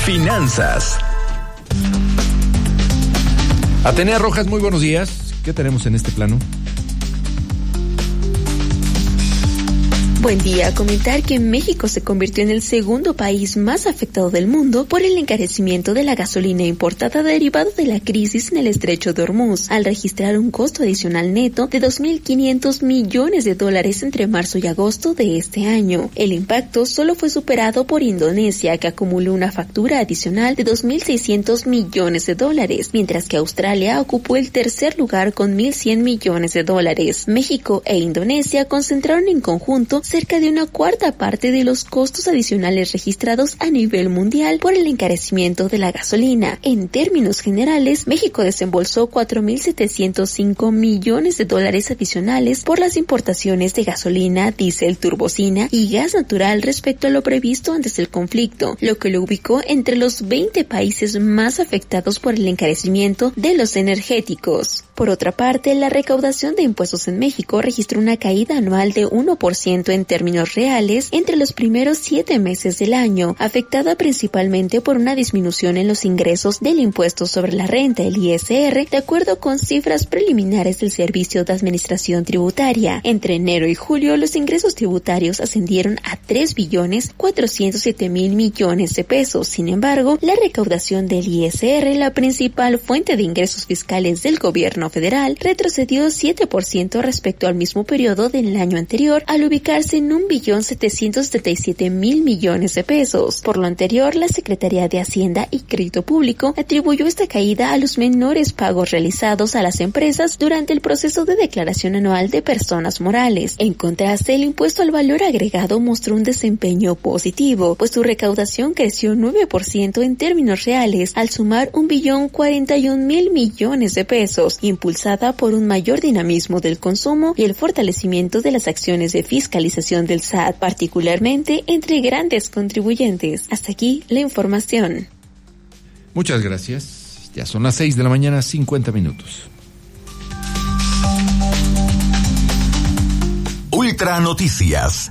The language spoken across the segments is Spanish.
Finanzas. Atenea Rojas, muy buenos días. ¿Qué tenemos en este plano? Buen día. Comentar que México se convirtió en el segundo país más afectado del mundo por el encarecimiento de la gasolina importada derivado de la crisis en el estrecho de Hormuz, al registrar un costo adicional neto de $2.500 millones entre marzo y agosto de este año. El impacto solo fue superado por Indonesia, que acumuló una factura adicional de $2.600 millones, mientras que Australia ocupó el tercer lugar con $1.100 millones. México e Indonesia concentraron en conjunto cerca de una cuarta parte de los costos adicionales registrados a nivel mundial por el encarecimiento de la gasolina. En términos generales, México desembolsó $4.705 millones adicionales por las importaciones de gasolina, diésel, turbocina y gas natural respecto a lo previsto antes del conflicto, lo que lo ubicó entre los 20 países más afectados por el encarecimiento de los energéticos. Por otra parte, la recaudación de impuestos en México registró una caída anual de 1% en términos reales entre los primeros 7 meses del año, afectada principalmente por una disminución en los ingresos del impuesto sobre la renta, el ISR, de acuerdo con cifras preliminares del Servicio de Administración Tributaria. Entre enero y julio, los ingresos tributarios ascendieron a $3.407 millones de pesos. Sin embargo, la recaudación del ISR, la principal fuente de ingresos fiscales del gobierno federal, retrocedió 7% respecto al mismo periodo del año anterior, al ubicarse en $1.777 millones de pesos. Por lo anterior, la Secretaría de Hacienda y Crédito Público atribuyó esta caída a los menores pagos realizados a las empresas durante el proceso de declaración anual de personas morales. En contraste, el impuesto al valor agregado mostró un desempeño positivo, pues su recaudación creció 9% en términos reales, al sumar $1.041 millones de pesos, impulsada por un mayor dinamismo del consumo y el fortalecimiento de las acciones de fiscalización del SAT, particularmente entre grandes contribuyentes. Hasta aquí la información. Muchas gracias. Ya son las 6:50 a.m. Ultra Noticias.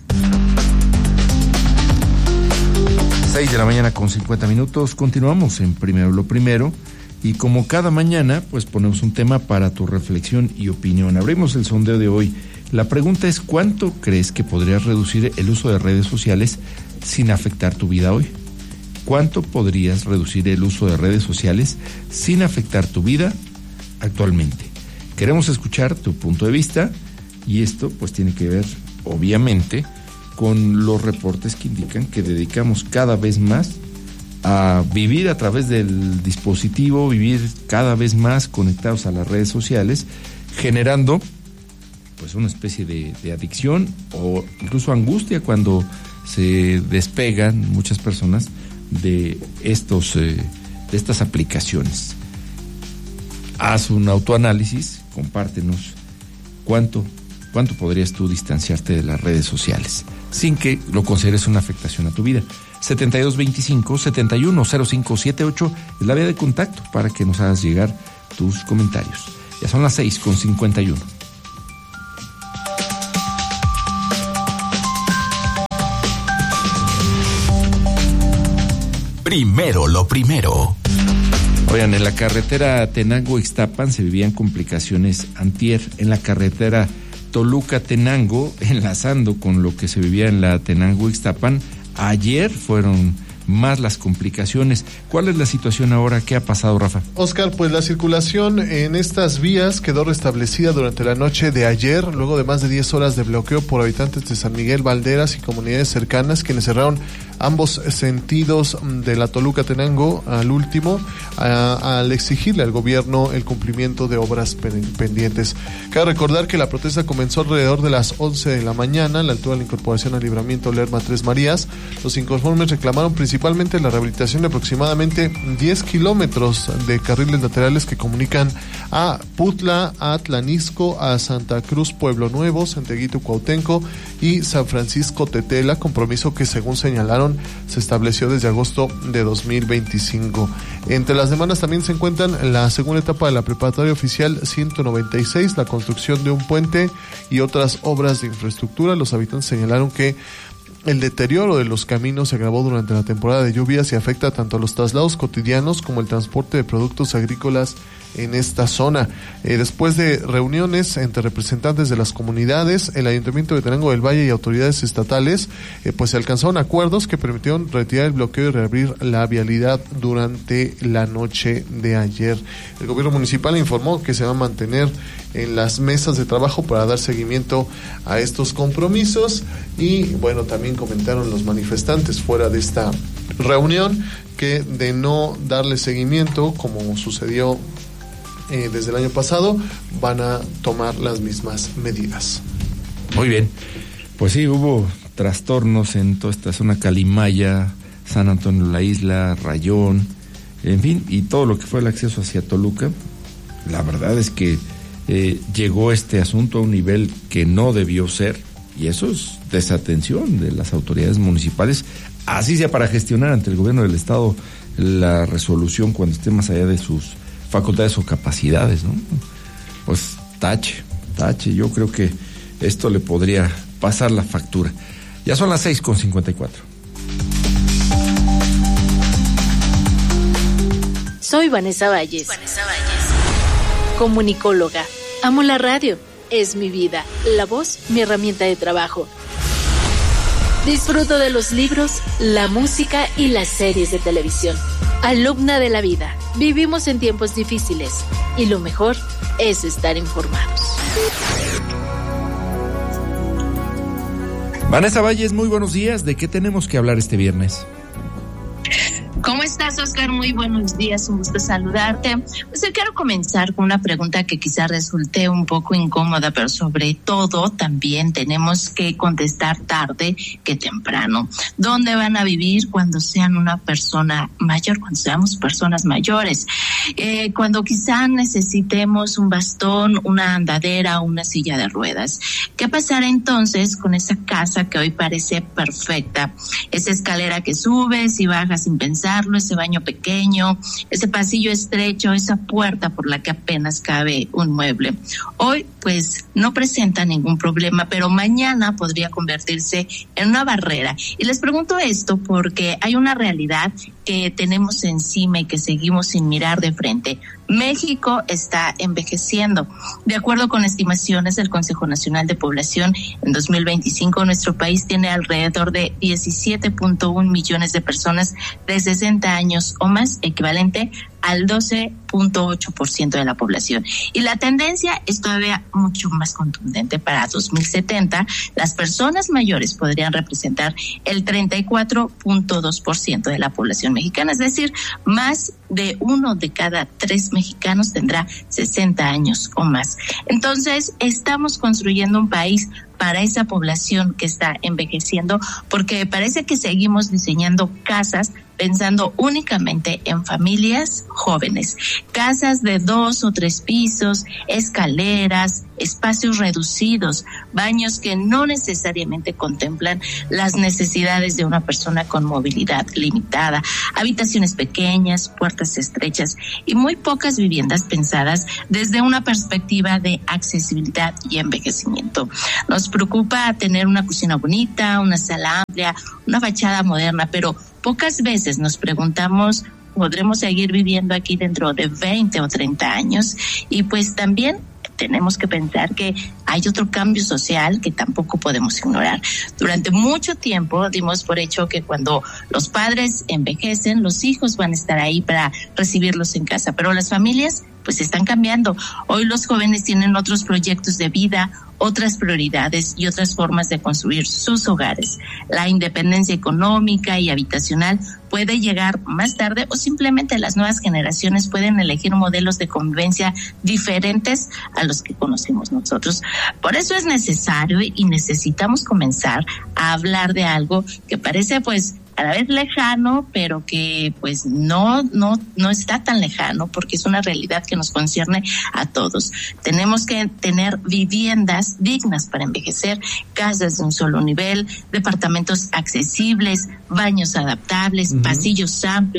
6:50 a.m. Continuamos en Primero lo Primero. Y como cada mañana, pues ponemos un tema para tu reflexión y opinión. Abrimos el sondeo de hoy. La pregunta es, ¿cuánto crees que podrías reducir el uso de redes sociales sin afectar tu vida hoy? ¿Cuánto podrías reducir el uso de redes sociales sin afectar tu vida actualmente? Queremos escuchar tu punto de vista y esto pues tiene que ver, obviamente, con los reportes que indican que dedicamos cada vez más a vivir a través del dispositivo, vivir cada vez más conectados a las redes sociales, generando pues una especie de adicción o incluso angustia cuando se despegan muchas personas de estas aplicaciones. Haz un autoanálisis, compártenos cuánto podrías tú distanciarte de las redes sociales sin que lo consideres una afectación a tu vida. 7225-710578 es la vía de contacto para que nos hagas llegar tus comentarios. Ya son las 6:51. Primero lo primero. Oigan, en la carretera Tenango-Ixtapan se vivían complicaciones antier. En la carretera Toluca-Tenango, enlazando con lo que se vivía en la Tenango-Ixtapan, ayer fueron más las complicaciones. ¿Cuál es la situación ahora? ¿Qué ha pasado, Rafa? Oscar, pues la circulación en estas vías quedó restablecida durante la noche de ayer, luego de más de 10 horas de bloqueo por habitantes de San Miguel, Valderas y comunidades cercanas, quienes cerraron ambos sentidos de la Toluca-Tenango al último, al exigirle al gobierno el cumplimiento de obras pendientes. Cabe recordar que la protesta comenzó alrededor de las 11 de la mañana, a la altura de la incorporación al Libramiento Lerma Tres Marías. Los inconformes reclamaron principalmente la rehabilitación de aproximadamente 10 kilómetros de carriles laterales que comunican a Putla, a Atlanisco, a Santa Cruz, Pueblo Nuevo, Santiaguito, Cuauhtémoc y San Francisco Tetela, compromiso que, según señalaron, se estableció desde agosto de 2025. Entre las demandas también se encuentran la segunda etapa de la preparatoria oficial 196, la construcción de un puente y otras obras de infraestructura. Los habitantes señalaron que El deterioro de los caminos se agravó durante la temporada de lluvias y afecta tanto a los traslados cotidianos como el transporte de productos agrícolas en esta zona. Después de reuniones entre representantes de las comunidades, el Ayuntamiento de Tenango del Valle y autoridades estatales, pues se alcanzaron acuerdos que permitieron retirar el bloqueo y reabrir la vialidad durante la noche de ayer. El gobierno municipal informó que se va a mantener en las mesas de trabajo para dar seguimiento a estos compromisos y bueno, también comentaron los manifestantes fuera de esta reunión que de no darle seguimiento como sucedió desde el año pasado, van a tomar las mismas medidas. Muy bien, pues sí, hubo trastornos en toda esta zona, Calimaya, San Antonio la Isla, Rayón, en fin, y todo lo que fue el acceso hacia Toluca. La verdad es que llegó este asunto a un nivel que no debió ser, y eso es desatención de las autoridades municipales, así sea para gestionar ante el gobierno del estado la resolución cuando esté más allá de sus facultades o capacidades, ¿no? Pues tache, yo creo que esto le podría pasar la factura. Ya son las 6:54. Soy Vanessa Valles. Comunicóloga. Amo la radio. Es mi vida. La voz, mi herramienta de trabajo. Disfruto de los libros, la música y las series de televisión. Alumna de la vida. Vivimos en tiempos difíciles y lo mejor es estar informados. Vanessa Valles, muy buenos días. ¿De qué tenemos que hablar este viernes? ¿Cómo estás, Oscar? Muy buenos días, un gusto saludarte. Pues yo quiero comenzar con una pregunta que quizá resulte un poco incómoda, pero sobre todo también tenemos que contestar tarde que temprano. ¿Dónde van a vivir cuando sean una persona mayor, cuando seamos personas mayores? Cuando quizá necesitemos un bastón, una andadera o una silla de ruedas. ¿Qué pasará entonces con esa casa que hoy parece perfecta? Esa escalera que subes y bajas sin pensar, ese baño pequeño, ese pasillo estrecho, esa puerta por la que apenas cabe un mueble. Hoy, pues, no presenta ningún problema, pero mañana podría convertirse en una barrera. Y les pregunto esto porque hay una realidad que tenemos encima y que seguimos sin mirar de frente. México está envejeciendo. De acuerdo con estimaciones del Consejo Nacional de Población, en 2025 nuestro país tiene alrededor de 17.1 millones de personas de 60 años o más, equivalente al 12.8% de la población. Y la tendencia es todavía mucho más contundente. Para 2070, las personas mayores podrían representar el 34.2% de la población mexicana, es decir, más de 1 de cada 3 mexicanos tendrá 60 años o más. Entonces, estamos construyendo un país para esa población que está envejeciendo, porque parece que seguimos diseñando casas pensando únicamente en familias jóvenes, casas de 2 o 3 pisos, escaleras, espacios reducidos, baños que no necesariamente contemplan las necesidades de una persona con movilidad limitada, habitaciones pequeñas, puertas estrechas y muy pocas viviendas pensadas desde una perspectiva de accesibilidad y envejecimiento. Nos preocupa tener una cocina bonita, una sala amplia, una fachada moderna, pero pocas veces nos preguntamos, ¿podremos seguir viviendo aquí dentro de 20 o 30 años? Y pues también tenemos que pensar que hay otro cambio social que tampoco podemos ignorar. Durante mucho tiempo dimos por hecho que cuando los padres envejecen, los hijos van a estar ahí para recibirlos en casa, pero las familias pues están cambiando. Hoy los jóvenes tienen otros proyectos de vida, otras prioridades y otras formas de construir sus hogares. La independencia económica y habitacional puede llegar más tarde o simplemente las nuevas generaciones pueden elegir modelos de convivencia diferentes a los que conocemos nosotros. Por eso es necesario y necesitamos comenzar a hablar de algo que parece pues a la vez lejano, pero que pues no está tan lejano porque es una realidad que nos concierne a todos. Tenemos que tener viviendas dignas para envejecer, casas de un solo nivel, departamentos accesibles, baños adaptables, pasillos amplios,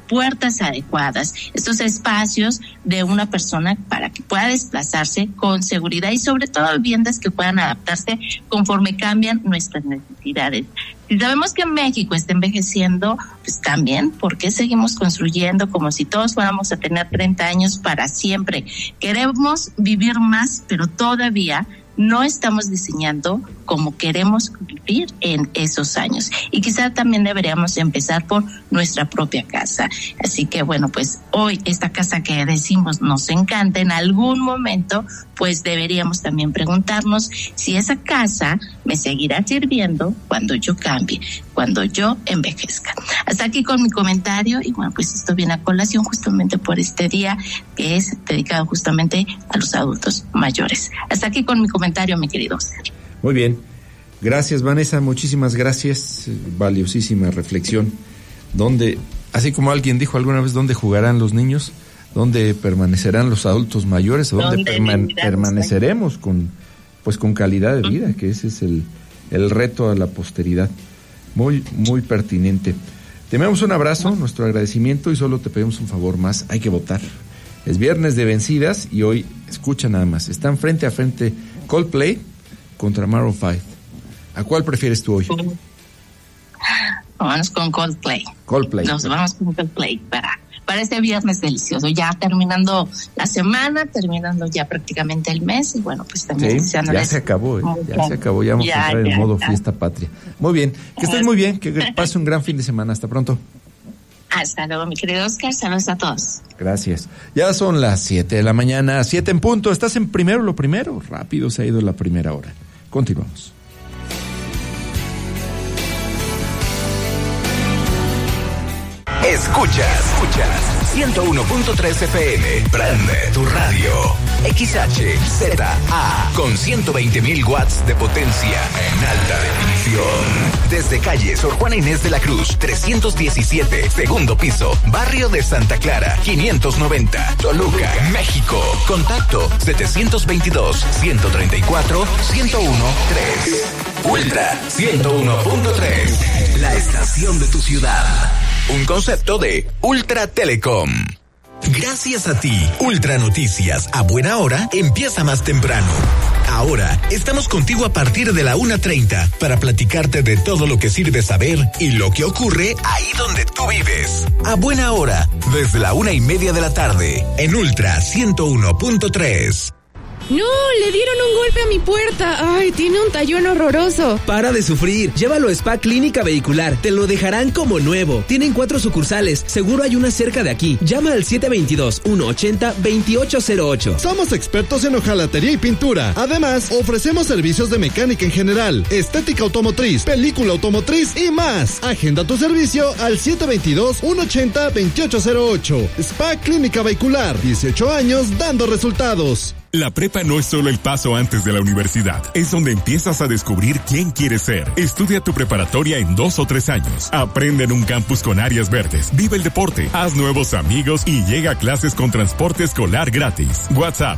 puertas adecuadas, estos espacios de una persona para que pueda desplazarse con seguridad y sobre todo viviendas que puedan adaptarse conforme cambian nuestras necesidades. Si sabemos que México está envejeciendo, pues también, ¿por qué seguimos construyendo como si todos fuéramos a tener 30 años para siempre? Queremos vivir más, pero todavía no estamos diseñando como queremos vivir en esos años. Y quizá también deberíamos empezar por nuestra propia casa. Así que bueno, pues hoy esta casa que decimos nos encanta, en algún momento pues deberíamos también preguntarnos si esa casa me seguirá sirviendo cuando yo cambie, cuando yo envejezca. Hasta aquí con mi comentario y bueno, pues esto viene a colación justamente por este día que es dedicado justamente a los adultos mayores. Hasta aquí con mi comentario, mi querido Oscar. Muy bien. Gracias, Vanessa, muchísimas gracias. Valiosísima reflexión. ¿Dónde, así como alguien dijo alguna vez, dónde jugarán los niños? ¿Dónde permanecerán los adultos mayores? ¿Dónde permaneceremos con calidad de vida? Que ese es el reto a la posteridad. Muy, muy pertinente. Te enviamos un abrazo, nuestro agradecimiento y solo te pedimos un favor más. Hay que votar. Es viernes de vencidas y hoy, escucha nada más, están frente a frente Coldplay contra Maroon 5. ¿A cuál prefieres tú hoy? Vamos con Coldplay. Nos vamos con Coldplay para este viernes delicioso, ya terminando la semana, terminando ya prácticamente el mes y bueno, pues también sí, ya se acabó, ya se acabó, ya vamos a entrar en modo fiesta patria. Muy bien, que estés muy bien, que pase un gran fin de semana, hasta pronto. Hasta luego, mi querido Oscar, saludos a todos. Gracias. Ya son las 7 de la mañana, 7 en punto, estás en Primero lo Primero, rápido se ha ido la primera hora. Continuamos. Escuchas 101.3 FM. Prende tu radio. XHZA con 120.000 watts de potencia en alta definición. Desde calle Sor Juana Inés de la Cruz, 317, segundo piso, barrio de Santa Clara, 590, Toluca, México. Contacto 722-134-1013. Ultra 101.3. La estación de tu ciudad. Un concepto de Ultra Telecom. Gracias a ti, Ultra Noticias a buena hora empieza más temprano. Ahora estamos contigo a partir de la 1:30 para platicarte de todo lo que sirve saber y lo que ocurre ahí donde tú vives. A buena hora, desde la 1:30 de la tarde, en Ultra 101.3. ¡No! ¡Le dieron un golpe a mi puerta! ¡Ay, tiene un tallón horroroso! Para de sufrir. Llévalo a Spa Clínica Vehicular. Te lo dejarán como nuevo. Tienen 4 sucursales. Seguro hay una cerca de aquí. Llama al 722-180-2808. Somos expertos en hojalatería y pintura. Además, ofrecemos servicios de mecánica en general, estética automotriz, película automotriz y más. Agenda tu servicio al 722-180-2808. Spa Clínica Vehicular. 18 años dando resultados. La prepa no es solo el paso antes de la universidad, es donde empiezas a descubrir quién quieres ser. Estudia tu preparatoria en 2 o 3 años. Aprende en un campus con áreas verdes, vive el deporte, haz nuevos amigos y llega a clases con transporte escolar gratis. WhatsApp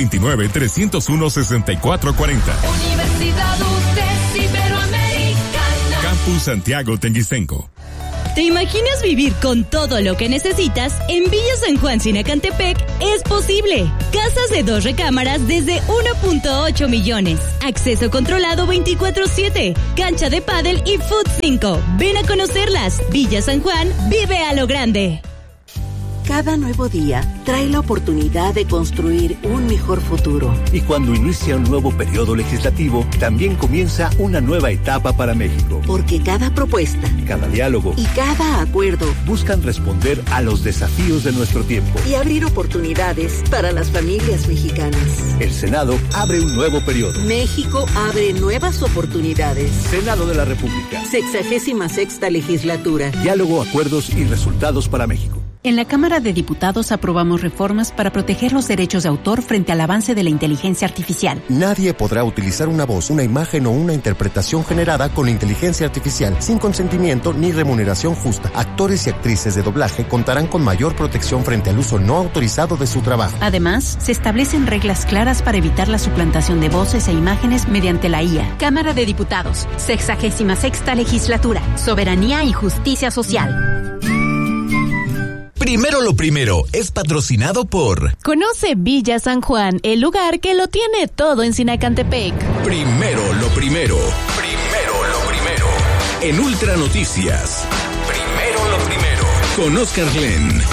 729-301-6440. Universidad UTES Iberoamericana. Campus Santiago Tenguistenco. ¿Te imaginas vivir con todo lo que necesitas? En Villa San Juan Cinecantepec es posible. Casas de 2 recámaras desde 1.8 millones. Acceso controlado 24/7. Cancha de pádel y Food 5. Ven a conocerlas. Villa San Juan, vive a lo grande. Cada nuevo día trae la oportunidad de construir un mejor futuro. Y cuando inicia un nuevo periodo legislativo, también comienza una nueva etapa para México. Porque cada propuesta, cada diálogo y cada acuerdo buscan responder a los desafíos de nuestro tiempo y abrir oportunidades para las familias mexicanas. El Senado abre un nuevo periodo. México abre nuevas oportunidades. Senado de la República. 66ª legislatura. Diálogo, acuerdos y resultados para México. En la Cámara de Diputados aprobamos reformas para proteger los derechos de autor frente al avance de la inteligencia artificial. Nadie podrá utilizar una voz, una imagen o una interpretación generada con inteligencia artificial sin consentimiento ni remuneración justa. Actores y actrices de doblaje contarán con mayor protección frente al uso no autorizado de su trabajo. Además, se establecen reglas claras para evitar la suplantación de voces e imágenes mediante la IA. Cámara de Diputados, 66ª legislatura, soberanía y justicia social. Primero lo primero es patrocinado por... Conoce Villa San Juan, el lugar que lo tiene todo en Sinacantepec. Primero lo primero. Primero lo primero. En Ultra Noticias. Primero lo primero. Con Oscar Glenn.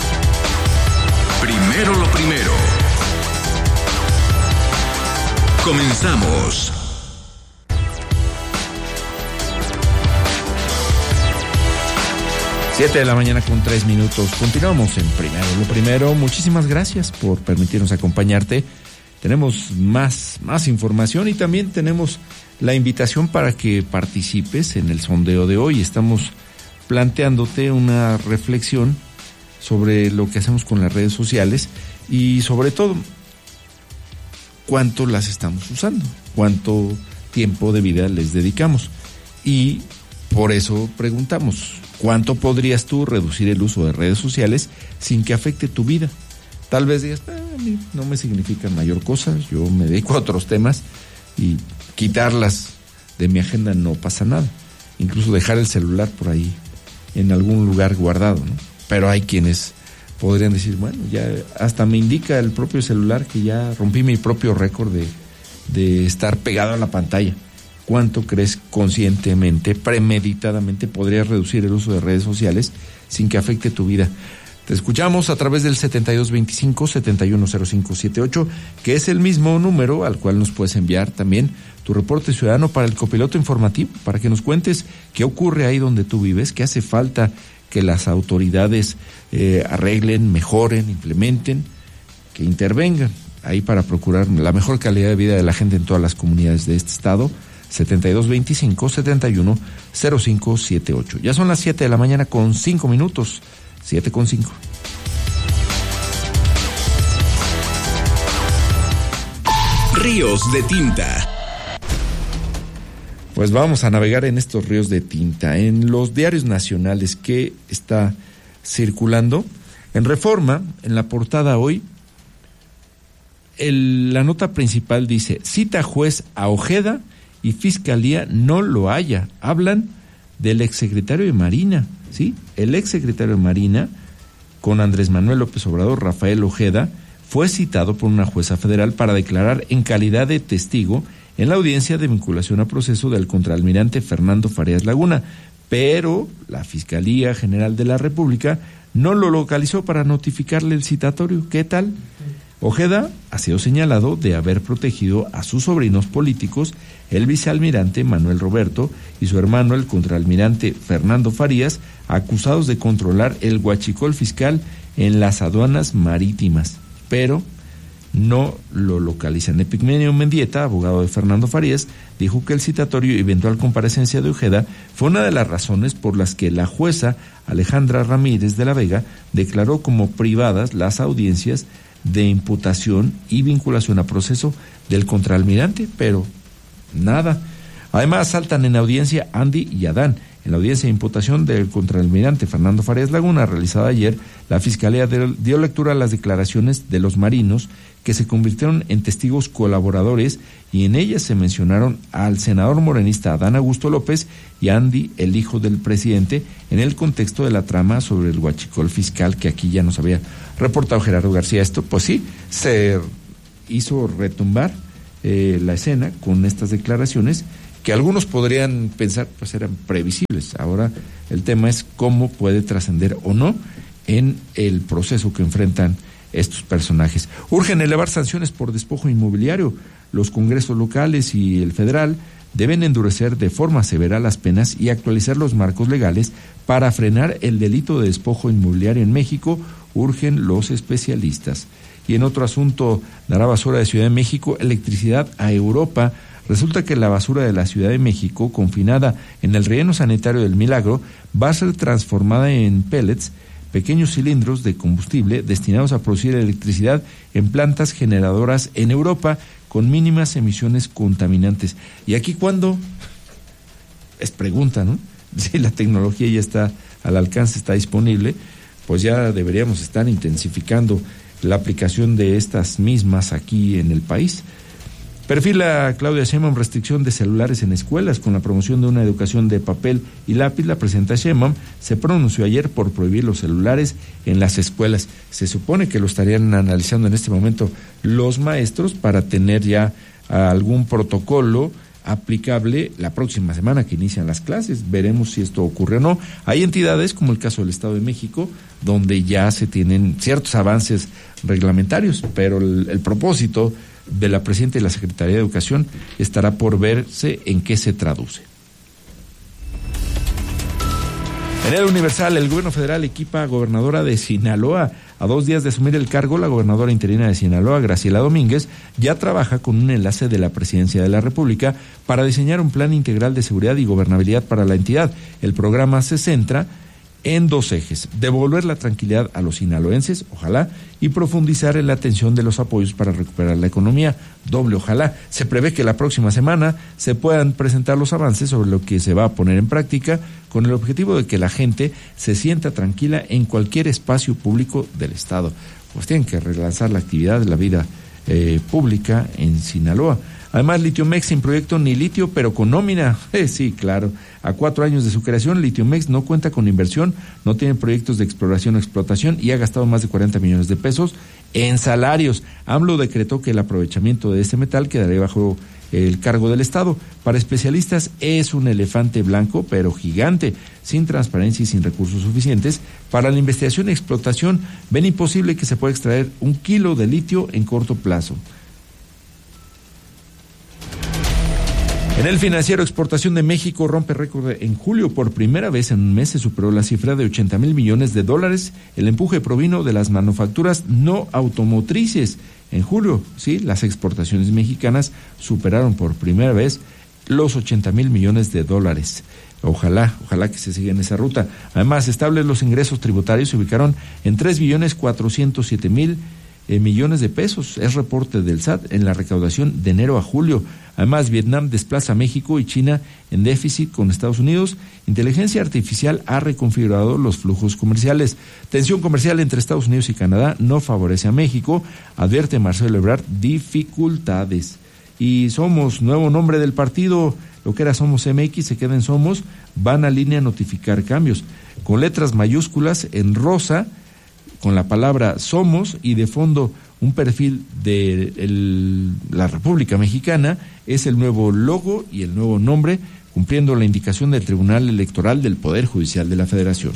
Primero lo primero. Comenzamos. 7 de la mañana con 3 minutos. Continuamos en Primero lo primero. Muchísimas gracias por permitirnos acompañarte. Tenemos más información y también tenemos la invitación para que participes en el sondeo de hoy. Estamos planteándote una reflexión sobre lo que hacemos con las redes sociales y sobre todo cuánto las estamos usando, cuánto tiempo de vida les dedicamos. Y por eso preguntamos, ¿cuánto podrías tú reducir el uso de redes sociales sin que afecte tu vida? Tal vez digas, a mí no me significan mayor cosa, yo me dedico a otros temas y quitarlas de mi agenda no pasa nada. Incluso dejar el celular por ahí en algún lugar guardado, ¿no? Pero hay quienes podrían decir, bueno, ya hasta me indica el propio celular que ya rompí mi propio récord de estar pegado a la pantalla. ¿Cuánto crees conscientemente, premeditadamente podrías reducir el uso de redes sociales sin que afecte tu vida? Te escuchamos a través del 7225-710578, que es el mismo número al cual nos puedes enviar también tu reporte ciudadano para el copiloto informativo, para que nos cuentes qué ocurre ahí donde tú vives, qué hace falta que las autoridades arreglen, mejoren, implementen, que intervengan ahí para procurar la mejor calidad de vida de la gente en todas las comunidades de este estado. 7225-710578. Ya son las 7 de la mañana con 5 minutos. 7:05. Ríos de tinta. Pues vamos a navegar en estos ríos de tinta. En los diarios nacionales que está circulando, en Reforma, en la portada hoy, la nota principal dice, cita juez a Ojeda y Fiscalía no lo halla. Hablan del exsecretario de Marina, ¿sí? El exsecretario de Marina, con Andrés Manuel López Obrador, Rafael Ojeda, fue citado por una jueza federal para declarar en calidad de testigo en la audiencia de vinculación a proceso del contraalmirante Fernando Farías Laguna, pero la Fiscalía General de la República no lo localizó para notificarle el citatorio. ¿Qué tal? Ojeda ha sido señalado de haber protegido a sus sobrinos políticos, el vicealmirante Manuel Roberto y su hermano el contraalmirante Fernando Farías, acusados de controlar el huachicol fiscal en las aduanas marítimas, pero no lo localizan. Epigmenio Mendieta, abogado de Fernando Farías, dijo que el citatorio y eventual comparecencia de Ojeda fue una de las razones por las que la jueza Alejandra Ramírez de la Vega declaró como privadas las audiencias de imputación y vinculación a proceso del contraalmirante, pero nada. Además saltan en audiencia Andy y Adán. En la audiencia de imputación del contraalmirante Fernando Farías Laguna, realizada ayer, la Fiscalía dio lectura a las declaraciones de los marinos que se convirtieron en testigos colaboradores, y en ellas se mencionaron al senador morenista Adán Augusto López y Andy, el hijo del presidente, en el contexto de la trama sobre el huachicol fiscal que aquí ya nos había reportado Gerardo García. Esto, pues sí, se hizo retumbar la escena con estas declaraciones que algunos podrían pensar pues eran previsibles. Ahora el tema es cómo puede trascender o no en el proceso que enfrentan estos personajes. Urgen elevar sanciones por despojo inmobiliario. Los congresos locales y el federal deben endurecer de forma severa las penas y actualizar los marcos legales para frenar el delito de despojo inmobiliario en México, urgen los especialistas. Y en otro asunto, dará basura de Ciudad de México electricidad a Europa. Resulta que la basura de la Ciudad de México, confinada en el relleno sanitario del Milagro, va a ser transformada en pellets, pequeños cilindros de combustible destinados a producir electricidad en plantas generadoras en Europa con mínimas emisiones contaminantes. ¿Y aquí cuándo? Es pregunta, ¿no? Si la tecnología ya está al alcance, está disponible, pues ya deberíamos estar intensificando la aplicación de estas mismas aquí en el país. Perfila Claudia Sheinbaum restricción de celulares en escuelas con la promoción de una educación de papel y lápiz. La presidenta Sheinbaum se pronunció ayer por prohibir los celulares en las escuelas. Se supone que lo estarían analizando en este momento los maestros para tener ya algún protocolo aplicable la próxima semana que inician las clases. Veremos si esto ocurre o no. Hay entidades como el caso del Estado de México donde ya se tienen ciertos avances reglamentarios, pero el propósito de la presidenta y la Secretaría de Educación estará por verse en qué se traduce. En el Universal, el gobierno federal equipa a gobernadora de Sinaloa. A 2 días de asumir el cargo, la gobernadora interina de Sinaloa, Graciela Domínguez, ya trabaja con un enlace de la Presidencia de la República para diseñar un plan integral de seguridad y gobernabilidad para la entidad. El programa se centra en 2 ejes: devolver la tranquilidad a los sinaloenses, ojalá, y profundizar en la atención de los apoyos para recuperar la economía, doble ojalá. Se prevé que la próxima semana se puedan presentar los avances sobre lo que se va a poner en práctica, con el objetivo de que la gente se sienta tranquila en cualquier espacio público del Estado. Pues tienen que relanzar la actividad de la vida pública en Sinaloa. Además, Litiomex sin proyecto ni litio, pero con nómina. Sí, claro. A 4 años de su creación, Litiomex no cuenta con inversión, no tiene proyectos de exploración o explotación y ha gastado más de 40 millones de pesos en salarios. AMLO decretó que el aprovechamiento de este metal quedaría bajo el cargo del Estado. Para especialistas es un elefante blanco, pero gigante, sin transparencia y sin recursos suficientes. Para la investigación y explotación, ven imposible que se pueda extraer 1 kilo de litio en corto plazo. En el Financiero, exportación de México rompe récord en julio. Por primera vez en un mes se superó la cifra de $80,000 millones. El empuje provino de las manufacturas no automotrices. En julio, sí, las exportaciones mexicanas superaron por primera vez los $80,000 millones. Ojalá que se siga en esa ruta. Además, estables los ingresos tributarios se ubicaron en 3,407,000 millones de pesos. Es reporte del SAT en la recaudación de enero a julio. Además, Vietnam desplaza a México y China en déficit con Estados Unidos. Inteligencia artificial ha reconfigurado los flujos comerciales. Tensión comercial entre Estados Unidos y Canadá no favorece a México, advierte Marcelo Ebrard. Dificultades. Y Somos, nuevo nombre del partido, lo que era Somos MX se queda en Somos, van a línea a notificar cambios. Con letras mayúsculas en rosa, con la palabra Somos y de fondo un perfil de la República Mexicana, es el nuevo logo y el nuevo nombre, cumpliendo la indicación del Tribunal Electoral del Poder Judicial de la Federación.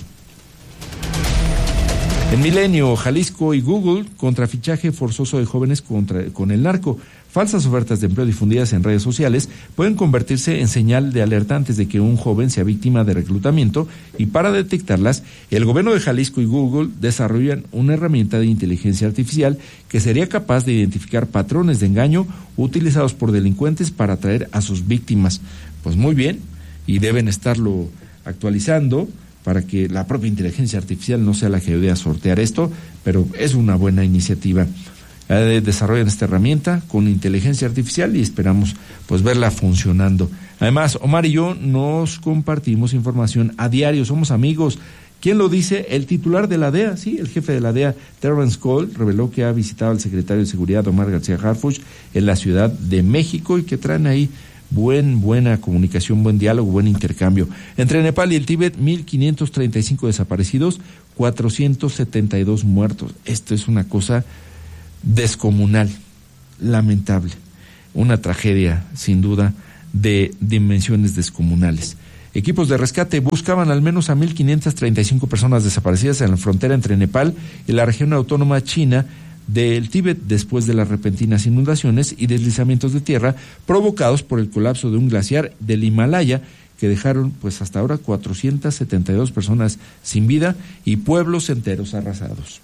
En Milenio, Jalisco y Google, contrafichaje forzoso de jóvenes con el narco. Falsas ofertas de empleo difundidas en redes sociales pueden convertirse en señal de alerta antes de que un joven sea víctima de reclutamiento, y para detectarlas, el gobierno de Jalisco y Google desarrollan una herramienta de inteligencia artificial que sería capaz de identificar patrones de engaño utilizados por delincuentes para atraer a sus víctimas. Pues muy bien, y deben estarlo actualizando para que la propia inteligencia artificial no sea la que ayude a sortear esto, pero es una buena iniciativa. Desarrollan esta herramienta con inteligencia artificial y esperamos pues verla funcionando. Además, Omar y yo nos compartimos información a diario, somos amigos. ¿Quién lo dice? El titular de la DEA, sí, el jefe de la DEA, Terrence Cole, reveló que ha visitado al secretario de Seguridad, Omar García Harfuch, en la Ciudad de México, y que traen ahí buena comunicación, buen diálogo, buen intercambio. Entre Nepal y el Tíbet, 1,535 desaparecidos, 472 muertos. Esto es una cosa descomunal, lamentable, una tragedia sin duda de dimensiones descomunales. Equipos de rescate buscaban al menos a 1,535 personas desaparecidas en la frontera entre Nepal y la región autónoma china del Tíbet después de las repentinas inundaciones y deslizamientos de tierra provocados por el colapso de un glaciar del Himalaya, que dejaron pues hasta ahora 472 personas sin vida y pueblos enteros arrasados.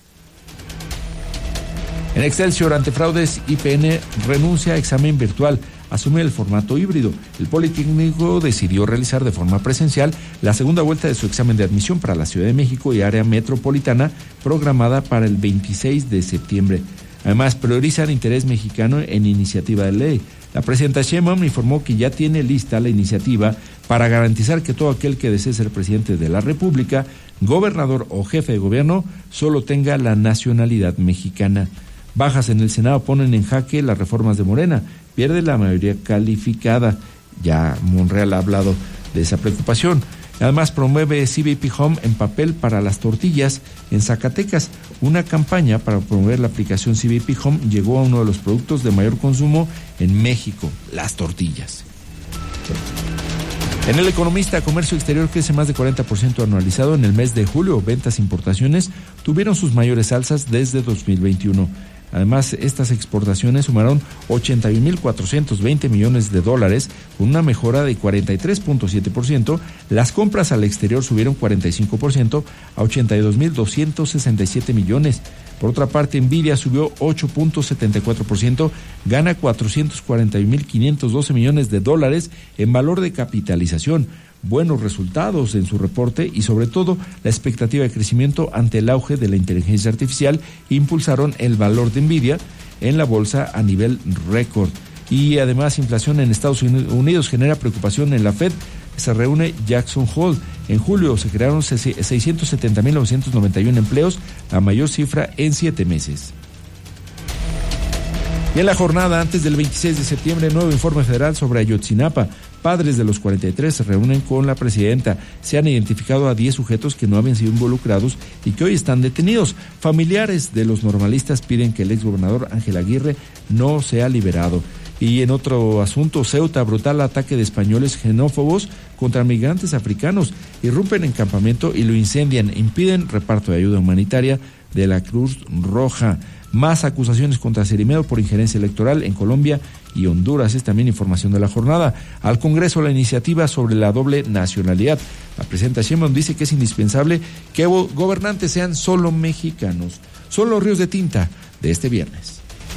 En Excelsior, ante fraudes, IPN renuncia a examen virtual, asume el formato híbrido. El Politécnico decidió realizar de forma presencial la segunda vuelta de su examen de admisión para la Ciudad de México y área metropolitana, programada para el 26 de septiembre. Además, priorizan interés mexicano en iniciativa de ley. La presidenta Sheinbaum informó que ya tiene lista la iniciativa para garantizar que todo aquel que desee ser presidente de la República, gobernador o jefe de gobierno, solo tenga la nacionalidad mexicana. Bajas en el Senado ponen en jaque las reformas de Morena. Pierde la mayoría calificada. Ya Monreal ha hablado de esa preocupación. Además, promueve CBP Home en papel para las tortillas en Zacatecas. Una campaña para promover la aplicación CBP Home llegó a uno de los productos de mayor consumo en México, las tortillas. En El Economista, comercio exterior crece más de 40% anualizado en el mes de julio. Ventas e importaciones tuvieron sus mayores alzas desde 2021. Además, estas exportaciones sumaron 81.420 millones de dólares, con una mejora de 43.7%. Las compras al exterior subieron 45% a 82.267 millones. Por otra parte, Nvidia subió 8.74%, gana 441.512 millones de dólares en valor de capitalización. Buenos resultados en su reporte y sobre todo la expectativa de crecimiento ante el auge de la inteligencia artificial impulsaron el valor de Nvidia en la bolsa a nivel récord. Y además, inflación en Estados Unidos genera preocupación en la Fed. Se reúne Jackson Hole. En julio se crearon 670.991 empleos, la mayor cifra en 7 meses. Y en la jornada antes del 26 de septiembre, nuevo informe federal sobre Ayotzinapa. Padres de los 43 se reúnen con la presidenta. Se han identificado a 10 sujetos que no habían sido involucrados y que hoy están detenidos. Familiares de los normalistas piden que el exgobernador Ángel Aguirre no sea liberado. Y en otro asunto, Ceuta, brutal ataque de españoles xenófobos contra migrantes africanos. Irrumpen en campamento y lo incendian. Impiden reparto de ayuda humanitaria de la Cruz Roja. Más acusaciones contra Cerimero por injerencia electoral en Colombia y Honduras. Es también información de la jornada. Al Congreso la iniciativa sobre la doble nacionalidad. La presidenta Sheinbaum dice que es indispensable que gobernantes sean solo mexicanos. Son los ríos de tinta de este viernes.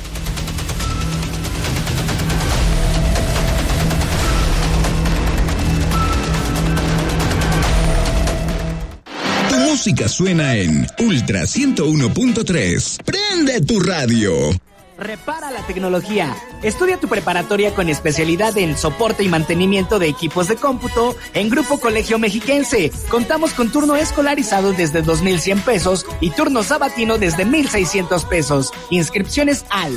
Tu música suena en Ultra 101.3. ¡Prende tu radio! Repara la tecnología. Estudia tu preparatoria con especialidad en soporte y mantenimiento de equipos de cómputo en Grupo Colegio Mexiquense. Contamos con turno escolarizado desde 2,100 pesos y turno sabatino desde 1,600 pesos. Inscripciones al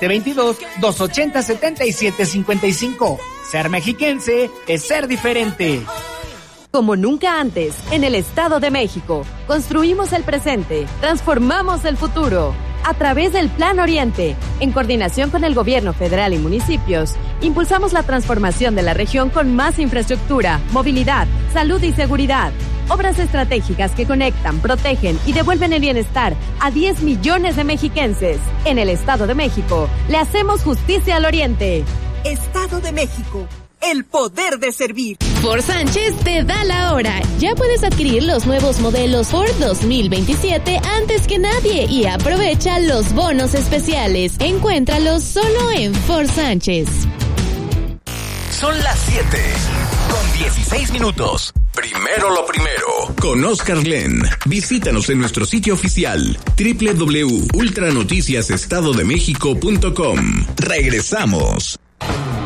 722-280-7755. Ser mexiquense es ser diferente. Como nunca antes, en el Estado de México, construimos el presente, transformamos el futuro. A través del Plan Oriente, en coordinación con el gobierno federal y municipios, impulsamos la transformación de la región con más infraestructura, movilidad, salud y seguridad. Obras estratégicas que conectan, protegen y devuelven el bienestar a 10 millones de mexiquenses. En el Estado de México, le hacemos justicia al Oriente. Estado de México. El poder de servir. Ford Sánchez te da la hora. Ya puedes adquirir los nuevos modelos Ford 2027 antes que nadie y aprovecha los bonos especiales. Encuéntralos solo en Ford Sánchez. Son las 7 con 16 minutos. Primero lo primero. Con Oscar Glenn. Visítanos en nuestro sitio oficial www.ultranoticiasestadodemexico.com. Regresamos.